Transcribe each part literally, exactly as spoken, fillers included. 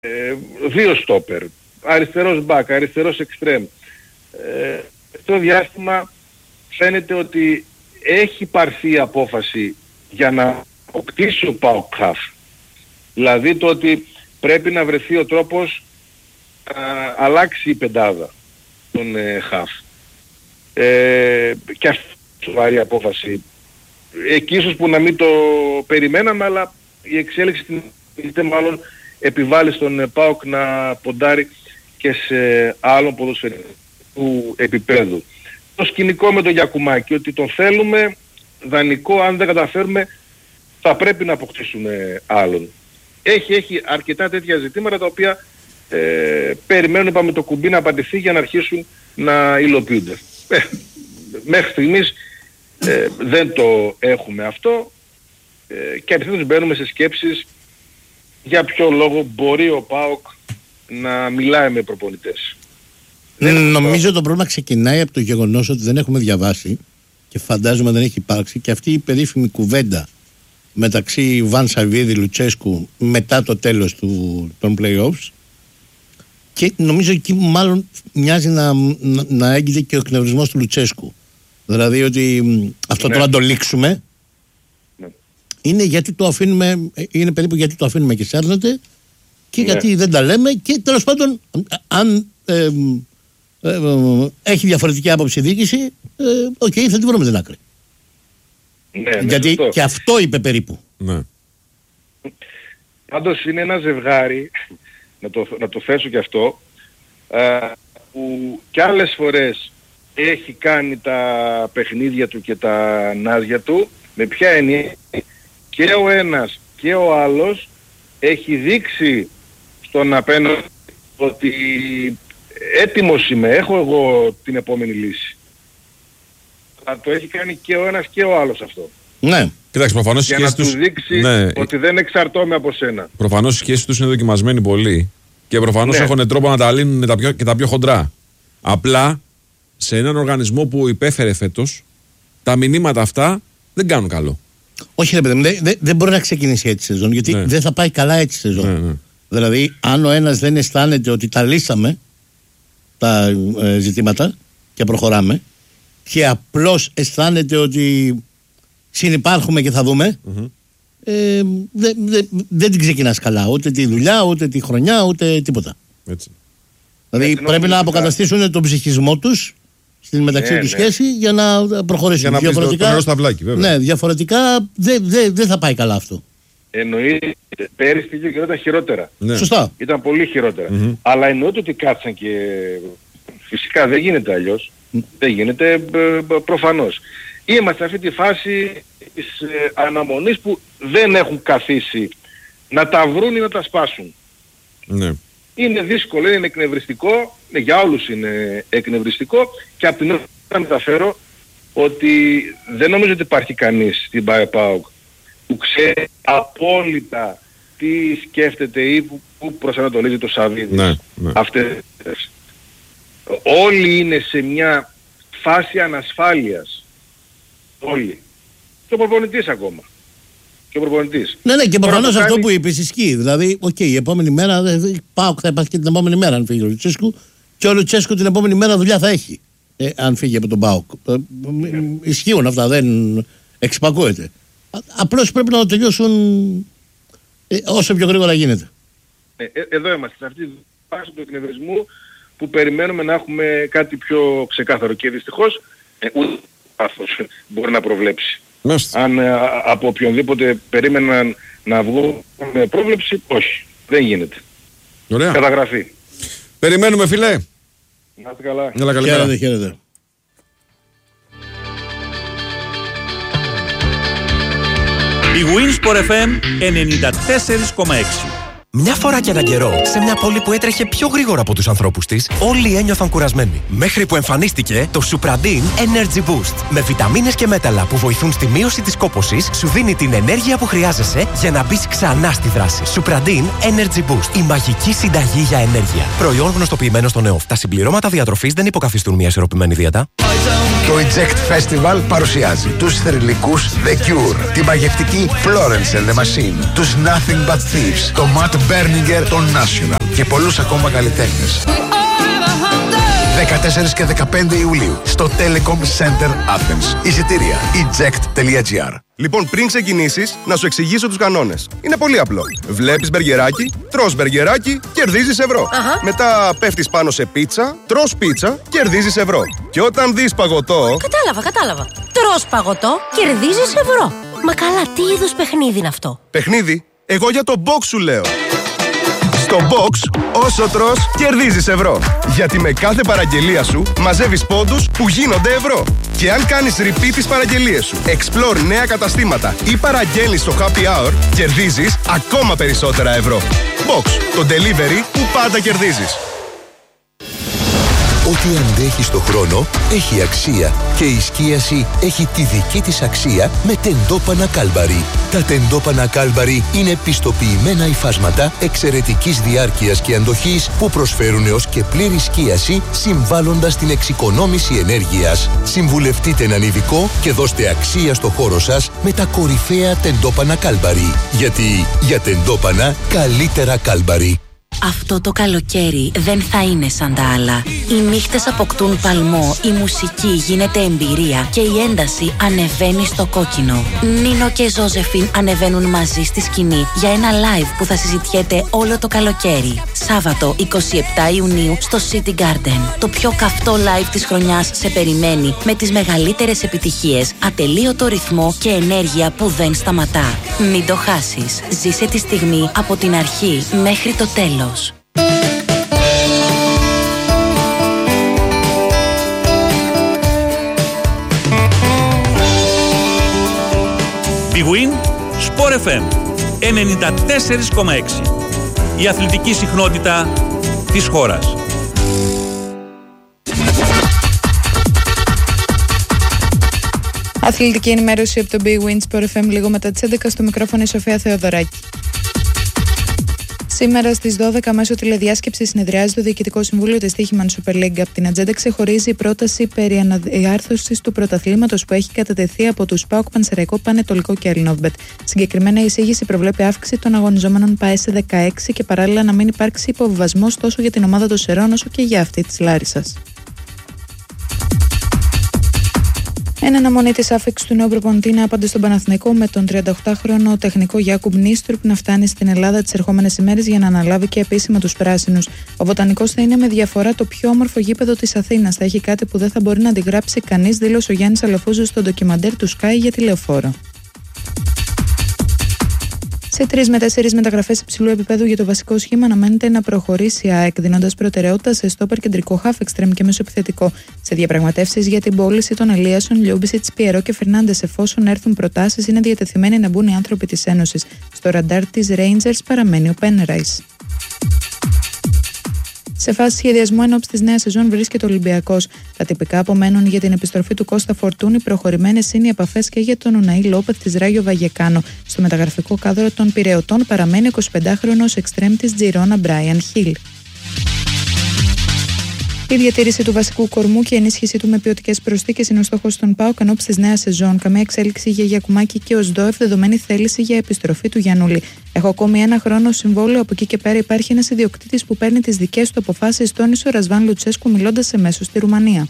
ε, δύο στόπερ, αριστερός μπακ, αριστερός εξτρέμ. Ε, αυτό το διάστημα φαίνεται ότι έχει πάρθει η απόφαση για να αποκτήσει ο ΠΑΟΚ χαφ. Δηλαδή το ότι πρέπει να βρεθεί ο τρόπος να αλλάξει η πεντάδα των ε, χαφ. Ε, και αυτή είναι σοβαρή απόφαση. Εκεί ίσως που να μην το περιμέναμε, αλλά η εξέλιξη την μάλλον επιβάλλει στον ΠΑΟΚ να ποντάρει και σε άλλον ποδοσφαιρικού επίπεδου. Το σκηνικό με τον Γιακουμάκη, ότι τον θέλουμε δανεικό, αν δεν καταφέρουμε θα πρέπει να αποκτήσουμε άλλον. Έχει, έχει αρκετά τέτοια ζητήματα τα οποία ε, περιμένουν, είπαμε, το κουμπί να απαντηθεί για να αρχίσουν να υλοποιούνται. Ε, μέχρι στιγμής ε, δεν το έχουμε αυτό ε, και αντιθέτως μπαίνουμε σε σκέψεις για ποιο λόγο μπορεί ο ΠΑΟΚ να μιλάει με προπονητές. Νομίζω το... το πρόβλημα ξεκινάει από το γεγονός ότι δεν έχουμε διαβάσει και φαντάζομαι δεν έχει υπάρξει και αυτή η περίφημη κουβέντα μεταξύ Βαν Σαββίδη Λουτσέσκου μετά το τέλος του, των play-offs, και νομίζω εκεί μάλλον μοιάζει να, να, να έγκυται και ο εκνευρισμός του Λουτσέσκου. Δηλαδή ότι αυτό ναι. τώρα το λήξουμε ναι. είναι γιατί το αφήνουμε, είναι περίπου γιατί το αφήνουμε και σέρνεται και ναι. γιατί δεν τα λέμε, και τέλος πάντων αν ε, ε, ε, ε, έχει διαφορετική άποψη η διοίκηση, οκ, ε, okay, θα τη βρούμε την άκρη. Ναι, γιατί ναι, και αυτό είπε περίπου. Ναι. Πάντως είναι ένα ζευγάρι, να το, να το θέσω και αυτό, ε, που κι άλλες φορές έχει κάνει τα παιχνίδια του και τα νάζια του, με ποια έννοια και ο ένας και ο άλλος έχει δείξει στον απέναντι ότι έτοιμος είμαι, έχω εγώ την επόμενη λύση. Θα το έχει κάνει και ο ένας και ο άλλος αυτό. Ναι. Κοιτάξτε, προφανώς για να τους δείξει ναι. ότι δεν εξαρτώμαι από σένα. Προφανώς οι σχέσεις τους είναι δοκιμασμένοι πολύ και προφανώς ναι. έχουν τρόπο να τα λύνουν τα πιο, και τα πιο χοντρά. Απλά σε έναν οργανισμό που υπέφερε φέτος, τα μηνύματα αυτά δεν κάνουν καλό. Όχι ρε παιδί μου, δεν δε, δε μπορεί να ξεκινήσει έτσι η σεζόν, γιατί ναι. δεν θα πάει καλά έτσι η σεζόν. Ναι, ναι. Δηλαδή, αν ο ένας δεν αισθάνεται ότι τα λύσαμε τα ε, ζητήματα και προχωράμε, και απλώς αισθάνεται ότι συνυπάρχουμε και θα δούμε, mm-hmm. ε, δεν δε, δε την ξεκινάς καλά. Ούτε τη δουλειά, ούτε τη χρονιά, ούτε τίποτα. Έτσι. Δηλαδή Έτσι, πρέπει να αποκαταστήσουν τον ψυχισμό τους στην μεταξύ ναι, του ναι. σχέση για να προχωρήσουν. Για να διαφορετικά, το, το νερό στα βλάκι, βέβαια. Ναι, διαφορετικά δεν δε, δε θα πάει καλά αυτό. Εννοείται, πέρυσι πήγε και ήταν χειρότερα. Ναι. Σωστά. Ήταν πολύ χειρότερα. Mm-hmm. Αλλά εννοείται ότι κάτσαν και φυσικά δεν γίνεται αλλιώς. Mm. Δεν γίνεται προφανώς. Είμαστε σε αυτή τη φάση της ε, αναμονής που δεν έχουν καθίσει να τα βρουν ή να τα σπάσουν. Ναι. Είναι δύσκολο, είναι εκνευριστικό, ναι, για όλους είναι εκνευριστικό, και από την άλλη θα μεταφέρω ότι δεν νομίζω ότι υπάρχει κανείς στην ΠΑΟΚ που ξέρει απόλυτα τι σκέφτεται ή που, που προσανατολίζει το Σαββίδης. Ναι, ναι. Αυτές. Όλοι είναι σε μια φάση ανασφάλειας. Όλοι. Και ο προπονητής ακόμα. Και ο προπονητής. Ναι, ναι, και προφανώς κάνει... αυτό που είπες ισχύει. Δηλαδή, οκ, okay, η επόμενη μέρα πάω, θα υπάρχει και την επόμενη μέρα αν φύγει ο Λουτσέσκου, και ο Λουτσέσκου την επόμενη μέρα δουλειά θα έχει. Ε, αν φύγει από τον ΠΑΟΚ. Ε, ε, ισχύουν αυτά, δεν εξυπακούεται. Απλώς πρέπει να το τελειώσουν ε, όσο πιο γρήγορα γίνεται. Ε, ε, εδώ είμαστε, σε αυτή τη φάση του εκνευρισμού που περιμένουμε να έχουμε κάτι πιο ξεκάθαρο, και δυστυχώς ε, ούτε αυτός μπορεί να προβλέψει. Μάλιστα. Αν ε, από οποιονδήποτε περίμεναν να βγουν με πρόβλεψη, όχι, δεν γίνεται. Ωραία. Καταγραφή. Περιμένουμε, φίλε. Να είστε καλά. Έλα, καλημέρα. Χαίρετε, χαίρετε. Η Winsport εφ εμ ενενήντα τέσσερα κόμμα έξι. Μια φορά και έναν καιρό, σε μια πόλη που έτρεχε πιο γρήγορα από τους ανθρώπους της, όλοι ένιωθαν κουρασμένοι. Μέχρι που εμφανίστηκε το Supradin Energy Boost. Με βιταμίνες και μέταλλα που βοηθούν στη μείωση της κόπωσης, σου δίνει την ενέργεια που χρειάζεσαι για να μπεις ξανά στη δράση. Supradin Energy Boost. Η μαγική συνταγή για ενέργεια. Προϊόν γνωστοποιημένο στον ΕΟΦ. Τα συμπληρώματα διατροφής δεν υποκαθιστούν μια ισορροπημένη δίαιτα. Το Eject Festival παρουσιάζει τους θρυλικούς The Cure, τη μαγευτική Florence and the Machine, τους Nothing But Thieves, το Matt Berninger, το National και πολλούς ακόμα καλλιτέχνες. δεκατέσσερις και δεκαπέντε Ιουλίου στο Telecom Center Athens. Εισιτήρια eject τελεία gr. Λοιπόν, πριν ξεκινήσεις, να σου εξηγήσω τους κανόνες. Είναι πολύ απλό. Βλέπεις μπεργκεράκι, τρως μπεργκεράκι, κερδίζεις ευρώ. Αχα. Μετά πέφτεις πάνω σε πίτσα, τρως πίτσα, κερδίζεις ευρώ. Και όταν δεις παγωτό... Κατάλαβα, κατάλαβα. Τρως παγωτό, κερδίζεις ευρώ. Μα καλά, τι είδους παιχνίδι είναι αυτό? Παιχνίδι? Εγώ για το box σου λέω. Στο box, όσο τρως, κερδίζεις ευρώ. Γιατί με κάθε παραγγελία σου μαζεύεις πόντους που γίνονται ευρώ. Και αν κάνεις repeat τις παραγγελίες σου, explore νέα καταστήματα ή παραγγέλνεις στο happy hour, κερδίζεις ακόμα περισσότερα ευρώ. Box, το delivery που πάντα κερδίζεις. Ό,τι αντέχει στο χρόνο έχει αξία και η σκίαση έχει τη δική της αξία με τεντόπανα Κάλμπαρι. Τα τεντόπανα Κάλμπαρι είναι πιστοποιημένα υφάσματα εξαιρετικής διάρκειας και αντοχής που προσφέρουν έως και πλήρη σκίαση, συμβάλλοντας στην εξοικονόμηση ενέργειας. Συμβουλευτείτε έναν ειδικό και δώστε αξία στο χώρο σας με τα κορυφαία τεντόπανα Κάλμπαρι. Γιατί για τεντόπανα καλύτερα Κάλμπαρι. Αυτό το καλοκαίρι δεν θα είναι σαν τα άλλα. Οι νύχτες αποκτούν παλμό, η μουσική γίνεται εμπειρία και η ένταση ανεβαίνει στο κόκκινο. Νίνο και Ζώζεφιν ανεβαίνουν μαζί στη σκηνή για ένα live που θα συζητιέται όλο το καλοκαίρι. Σάββατο εικοστή εβδόμη Ιουνίου στο City Garden. Το πιο καυτό live της χρονιάς σε περιμένει με τις μεγαλύτερες επιτυχίες, ατελείωτο ρυθμό και ενέργεια που δεν σταματά. Μην το χάσεις. Ζήσε τη στιγμή από την αρχή μέχρι το τέλος. Big Win Sport εφ εμ ενενήντα τέσσερα κόμμα έξι. Η αθλητική συχνότητα της χώρας. Αθλητική ενημέρωση από το Big Win Sport εφ εμ λίγο μετά τις έντεκα, στο μικρόφωνο η Σοφία Θεοδωράκη. Σήμερα στις δώδεκα μέσω τηλεδιάσκεψης συνεδριάζει το Διοικητικό Συμβούλιο της Τύχημαν Super League. Από την ατζέντα ξεχωρίζει η πρόταση περί αναδιάρθρωσης του πρωταθλήματος που έχει κατατεθεί από τους ΠΑΟΚ, Πανσεραϊκό, Πανετολικό και Ελληνόβμπετ. Συγκεκριμένα η εισήγηση προβλέπει αύξηση των αγωνιζόμενων ΠΑΕ σε δεκαέξι και παράλληλα να μην υπάρξει υποβιβασμός τόσο για την ομάδα των Σερών όσο και για αυτή της Λάρισσας. Εν αναμονή της άφηξης του νέου προπονητή είναι άπαντε στον Παναθηναϊκό, με τον τριανταοκτάχρονο τεχνικό Γιάκουμπ Νίστρουπ να φτάνει στην Ελλάδα τις ερχόμενες ημέρες για να αναλάβει και επίσημα τους πράσινους. Ο Βοτανικός θα είναι με διαφορά το πιο όμορφο γήπεδο της Αθήνας. Θα έχει κάτι που δεν θα μπορεί να αντιγράψει κανείς, δήλωσε ο Γιάννης Αλαφούζος στο ντοκιμαντέρ του Sky για τη Λεωφόρο. Σε τρεις με τέσσερις μεταγραφές υψηλού επίπεδου για το βασικό σχήμα αναμένεται να προχωρήσει η ΑΕΚ, δίνοντας προτεραιότητα σε στόπερ, κεντρικό χαφ, εξτρέμ και μεσοεπιθετικό. Σε διαπραγματεύσεις για την πώληση των Ελίασον, Λιούμπισιτς, Πιερό και Φερνάντες, εφόσον έρθουν προτάσεις, είναι διατεθειμένοι να μπουν οι άνθρωποι της Ένωσης. Στο ραντάρ της Rangers παραμένει ο Πένεραις. Σε φάση σχεδιασμού εν ώψη της νέας σεζόν βρίσκεται ο Ολυμπιακός. Τα τυπικά απομένουν για την επιστροφή του Κώστα Φορτούνη. Προχωρημένες είναι οι επαφές και για τον Ουναή Λόπεθ της Ράγιο Βαγεκάνο. Στο μεταγραφικό κάδρο των Πειραιωτών παραμένει ο εικοσιπεντάχρονος εξτρέμ της Τζιρόνα Μπράιαν Χιλ. Η διατήρηση του βασικού κορμού και η ενίσχυσή του με ποιοτικές προσθήκες είναι ο στόχος των ΠΑΟΚ εν ώψη της νέας σεζόν. Καμία εξέλιξη για Γιακουμάκη και ο ΣΔΟΕΦ, δεδομένη θέληση για επιστροφή του Γιαννούλη. Έχω ακόμη ένα χρόνο συμβόλαιο. Από εκεί και πέρα υπάρχει ένας ιδιοκτήτης που παίρνει τις δικές του αποφάσεις, τόνισε ο Ρασβάν Λουτσέσκου μιλώντας σε μέσο στη Ρουμανία.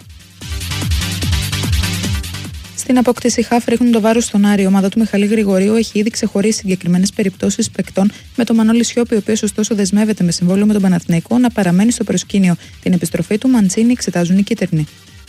Στην απόκτηση χαφ ρίχνουν το βάρος στον Άρη. Η ομάδα του Μιχαλή Γρηγορίου έχει ήδη ξεχωρίσει συγκεκριμένες περιπτώσεις παικτών, με τον Μανώλη Σιώπη, ο οποίος ωστόσο δεσμεύεται με συμβόλαιο με τον Παναθηναϊκό, να παραμένει στο προσκήνιο. Την επιστροφή του Μαντσίνη εξετάζουν οι κίτρινοι.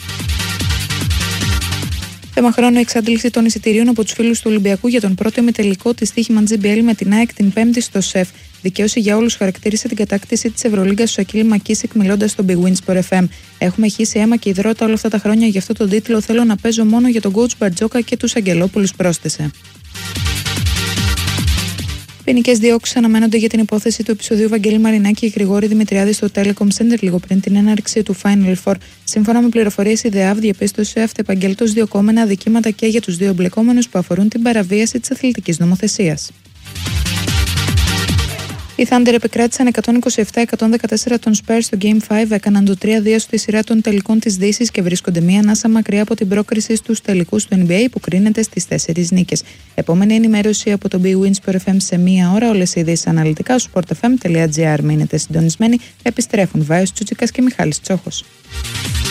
Θέμα χρόνο η εξάντληση των εισιτηρίων από τους φίλους του Ολυμπιακού για τον πρώτο ημιτελικό της Τύχημαν τζι μπι ελ με την ΑΕΚ την Πέμπτη στο ΣΕΦ. Δικαίωση για όλους χαρακτήρισε την κατάκτηση της Ευρωλίγκας στο Σακίλ Μακίσικ, μιλώντας στο Big Win Sport εφ εμ. Έχουμε χύσει αίμα και υδρότα όλα αυτά τα χρόνια, γι' αυτό τον τίτλο θέλω να παίζω μόνο για τον coach Μπαρτζόκα και τους Αγγελόπουλους, πρόσθεσε. Ποινικές διώξεις αναμένονται για την υπόθεση του επεισοδίου Βαγγέλη Μαρινάκη και Γρηγόρη Δημητριάδη στο Telecom Center λίγο πριν την έναρξη του Final Four. Σύμφωνα με πληροφορίες, η ΔΕΑΒ διαπίστωσε αυτεπαγγέλτως διωκόμενα αδικήματα και για τους δύο εμπλεκόμενους που αφορούν την παραβίαση της αθλητικής νομοθεσίας. Οι Thunder επικράτησαν εκατόν είκοσι επτά εκατόν δεκατέσσερα των Spurs στο Game πέντε, έκαναν το τρία δύο στη σειρά των τελικών της Δύσης και βρίσκονται μία ανάσα μακριά από την πρόκριση στους τελικούς του N B A που κρίνεται στις τέσσερις νίκες. Επόμενη ενημέρωση από το Big Win Sport εφ εμ σε μία ώρα. Όλες οι ειδήσεις αναλυτικά στο sport f m τελεία g r. Μείνετε συντονισμένοι. Επιστρέφουν Βάιος Τσούτσικας και Μιχάλης Τσόχος.